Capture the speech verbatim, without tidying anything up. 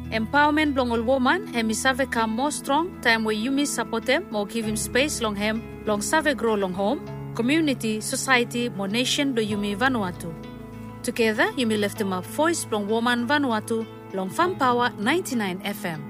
Empowerment long all woman hemi save come more strong time where you miss support them more give him space long hem long save grow long home community society more nation do you me Vanuatu. Together you may lift them up voice long woman Vanuatu long Fam Power ninety-nine F M.